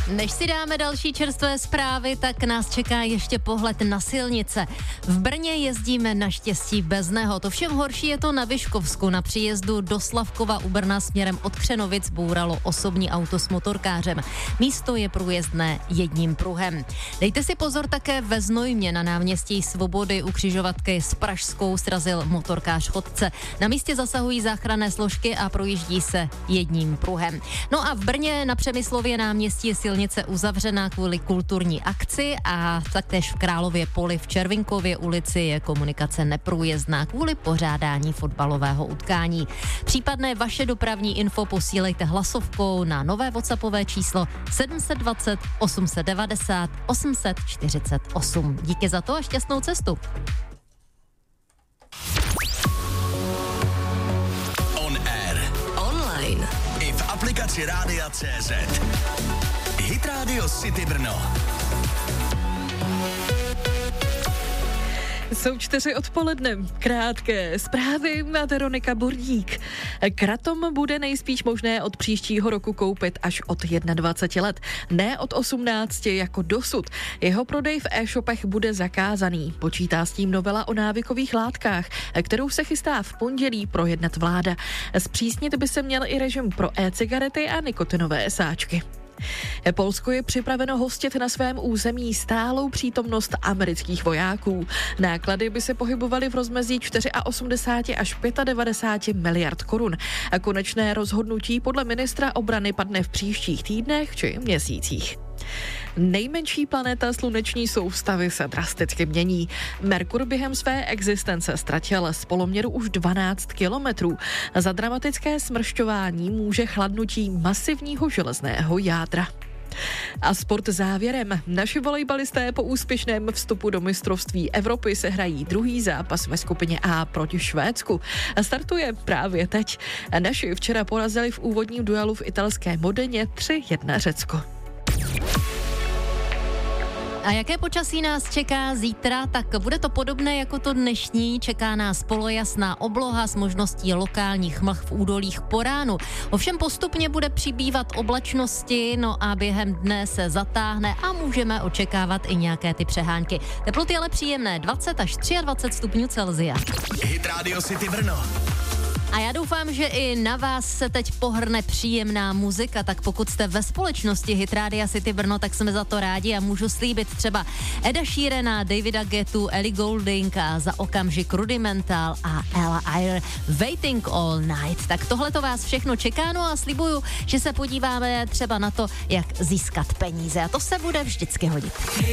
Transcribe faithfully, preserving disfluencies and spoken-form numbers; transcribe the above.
Než si dáme další čerstvé zprávy, tak nás čeká ještě pohled na silnice. V Brně jezdíme naštěstí bez nehod. Ovšem horší je to na Vyškovsku. Na příjezdu do Slavkova u Brna směrem od Křenovic bouralo osobní auto s motorkářem. Místo je průjezdné jedním pruhem. Dejte si pozor také ve Znojmě. Na náměstí Svobody u křižovatky s Pražskou srazil motorkář chodce. Na místě zasahují záchranné složky a projíždí se jedním pruhem. No a v Brně na Přemyslově náměstí je silnice uzavřená kvůli kulturní akci a taktéž v Králově Poli v Červinkově ulici je komunikace neprůjezdná kvůli pořádání fotbalového utkání. Případné vaše dopravní info posílejte hlasovkou na nové WhatsAppové číslo sedm set dvacet osm set devadesát osm set čtyřicet osm. Díky za to a šťastnou cestu. On air. Online. I v aplikaci Rádia C Z. Hit Radio City Brno. Jsou čtyři odpoledne, krátké zprávy má Veronika Burdík. Kratom bude nejspíš možné od příštího roku koupit až od dvaceti jedna let, ne od osmnácti jako dosud. Jeho prodej v e-shopech bude zakázaný. Počítá s tím novela o návykových látkách, kterou se chystá v pondělí projednat vláda. Zpřísnit by se měl i režim pro e-cigarety a nikotinové sáčky. Polsko je připraveno hostit na svém území stálou přítomnost amerických vojáků. Náklady by se pohybovaly v rozmezí osmdesát čtyři až devadesát pět miliard korun. A konečné rozhodnutí podle ministra obrany padne v příštích týdnech či měsících. Nejmenší planeta sluneční soustavy se drasticky mění. Merkur během své existence ztratil z poloměru už dvanáct kilometrů. Za dramatické smršťování může chladnutí masivního železného jádra. A sport závěrem. Naši volejbalisté po úspěšném vstupu do mistrovství Evropy se hrají druhý zápas ve skupině A proti Švédsku. Startuje právě teď. Naši včera porazili v úvodním duelu v italské Modeně tři jedna Řecko. A jaké počasí nás čeká zítra? Tak bude to podobné jako to dnešní. Čeká nás polojasná obloha s možností lokálních mlh v údolích po ránu. Ovšem postupně bude přibývat oblačnosti, no a během dne se zatáhne a můžeme očekávat i nějaké ty přehánky. Teploty ale příjemné, dvacet až dvacet tři stupňů Celsia. Hit Radio City Brno. A já doufám, že i na vás se teď pohrne příjemná muzika, tak pokud jste ve společnosti Hit Rádia City Brno, tak jsme za to rádi a můžu slíbit třeba Eda Sheerana, Davida Guettu, Ellie Goulding a za okamžik Rudimental a Ella Eyre Waiting All Night. Tak tohle to vás všechno čeká, no a slibuju, že se podíváme třeba na to, jak získat peníze a to se bude vždycky hodit.